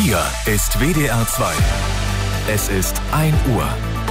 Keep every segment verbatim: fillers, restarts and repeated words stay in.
Hier ist W D R zwei. Es ist ein Uhr.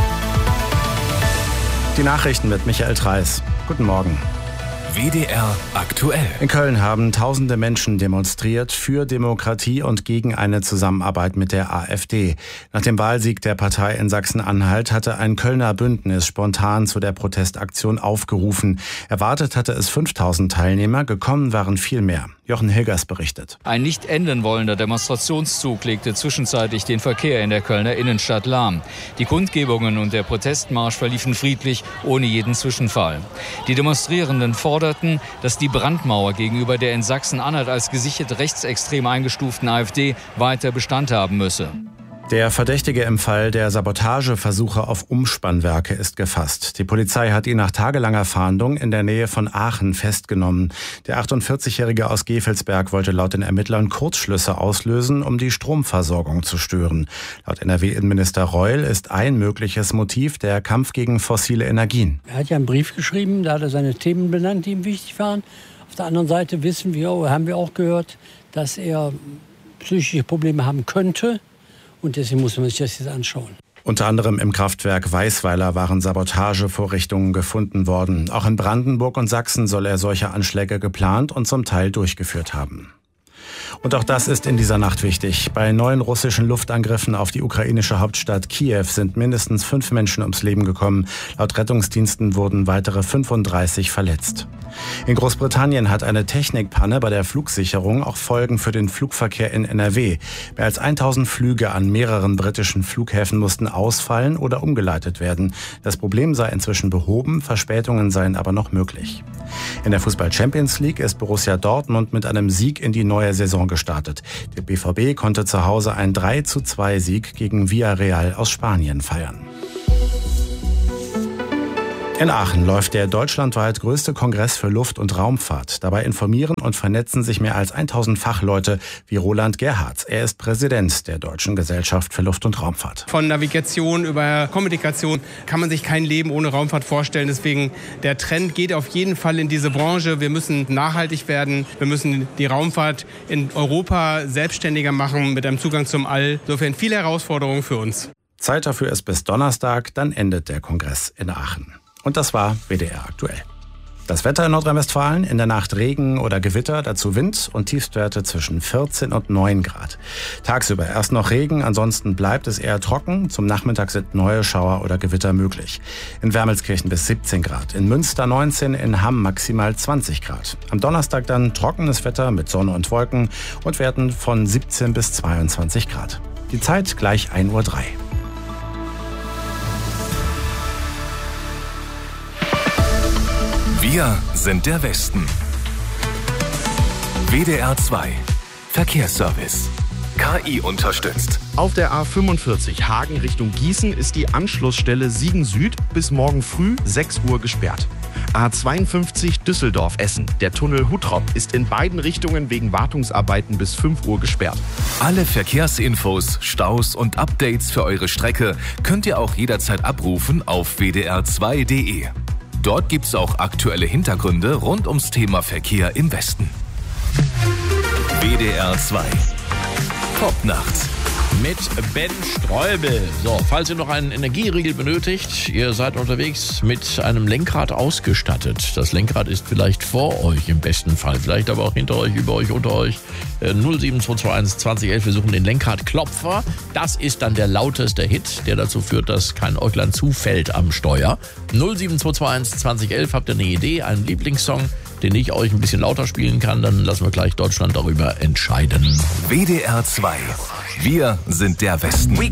Die Nachrichten mit Michael Treis. Guten Morgen. W D R aktuell. In Köln haben tausende Menschen demonstriert für Demokratie und gegen eine Zusammenarbeit mit der AfD. Nach dem Wahlsieg der Partei in Sachsen-Anhalt hatte ein Kölner Bündnis spontan zu der Protestaktion aufgerufen. Erwartet hatte es fünftausend Teilnehmer, gekommen waren viel mehr. Jochen Hilgers berichtet. Ein nicht enden wollender Demonstrationszug legte zwischenzeitlich den Verkehr in der Kölner Innenstadt lahm. Die Kundgebungen und der Protestmarsch verliefen friedlich, ohne jeden Zwischenfall. Die Demonstrierenden forderten, dass die Brandmauer gegenüber der in Sachsen-Anhalt als gesichert rechtsextrem eingestuften AfD weiter Bestand haben müsse. Der Verdächtige im Fall der Sabotageversuche auf Umspannwerke ist gefasst. Die Polizei hat ihn nach tagelanger Fahndung in der Nähe von Aachen festgenommen. Der achtundvierzigjährige aus Gevelsberg wollte laut den Ermittlern Kurzschlüsse auslösen, um die Stromversorgung zu stören. Laut N R W-Innenminister Reul ist ein mögliches Motiv der Kampf gegen fossile Energien. Er hat ja einen Brief geschrieben, da hat er seine Themen benannt, die ihm wichtig waren. Auf der anderen Seite wissen wir, haben wir auch gehört, dass er psychische Probleme haben könnte. Und deswegen muss man sich das jetzt anschauen. Unter anderem im Kraftwerk Weißweiler waren Sabotagevorrichtungen gefunden worden. Auch in Brandenburg und Sachsen soll er solche Anschläge geplant und zum Teil durchgeführt haben. Und auch das ist in dieser Nacht wichtig. Bei neuen russischen Luftangriffen auf die ukrainische Hauptstadt Kiew sind mindestens fünf Menschen ums Leben gekommen. Laut Rettungsdiensten wurden weitere fünfunddreißig verletzt. In Großbritannien hat eine Technikpanne bei der Flugsicherung auch Folgen für den Flugverkehr in N R W. Mehr als tausend Flüge an mehreren britischen Flughäfen mussten ausfallen oder umgeleitet werden. Das Problem sei inzwischen behoben, Verspätungen seien aber noch möglich. In der Fußball-Champions League ist Borussia Dortmund mit einem Sieg in die neue Saison gestartet. Der B V B konnte zu Hause einen drei zu zwei Sieg gegen Villarreal aus Spanien feiern. In Aachen läuft der deutschlandweit größte Kongress für Luft- und Raumfahrt. Dabei informieren und vernetzen sich mehr als tausend Fachleute wie Roland Gerhardt. Er ist Präsident der Deutschen Gesellschaft für Luft- und Raumfahrt. Von Navigation über Kommunikation kann man sich kein Leben ohne Raumfahrt vorstellen. Deswegen der Trend geht auf jeden Fall in diese Branche. Wir müssen nachhaltig werden. Wir müssen die Raumfahrt in Europa selbstständiger machen mit einem Zugang zum All. Insofern viele Herausforderungen für uns. Zeit dafür ist bis Donnerstag, dann endet der Kongress in Aachen. Und das war W D R aktuell. Das Wetter in Nordrhein-Westfalen: in der Nacht Regen oder Gewitter, dazu Wind und Tiefstwerte zwischen vierzehn und neun Grad. Tagsüber erst noch Regen, ansonsten bleibt es eher trocken. Zum Nachmittag sind neue Schauer oder Gewitter möglich. In Wermelskirchen bis siebzehn Grad, in Münster neunzehn, in Hamm maximal zwanzig Grad. Am Donnerstag dann trockenes Wetter mit Sonne und Wolken und Werten von siebzehn bis zweiundzwanzig Grad. Die Zeit gleich ein Uhr drei. Wir sind der Westen. W D R zwei. Verkehrsservice. K I unterstützt. Auf der A fünfundvierzig Hagen Richtung Gießen ist die Anschlussstelle Siegen Süd bis morgen früh sechs Uhr gesperrt. A zweiundfünfzig Düsseldorf-Essen. Der Tunnel Huttrop ist in beiden Richtungen wegen Wartungsarbeiten bis fünf Uhr gesperrt. Alle Verkehrsinfos, Staus und Updates für eure Strecke könnt ihr auch jederzeit abrufen auf w d r zwei punkt d e. Dort gibt's auch aktuelle Hintergründe rund ums Thema Verkehr im Westen. W D R zwei. Popnacht. Mit Ben Streubel. So, falls ihr noch einen Energieriegel benötigt, ihr seid unterwegs mit einem Lenkrad ausgestattet. Das Lenkrad ist vielleicht vor euch im besten Fall, vielleicht aber auch hinter euch, über euch, unter euch. null sieben zwei zwei eins zwanzig elf, wir suchen den Lenkradklopfer. Das ist dann der lauteste Hit, der dazu führt, dass kein Äuglein zufällt am Steuer. null sieben zwei zwei eins zwanzig elf, habt ihr eine Idee, einen Lieblingssong, den ich euch ein bisschen lauter spielen kann, dann lassen wir gleich Deutschland darüber entscheiden. W D R zwei. Wir sind der Westen.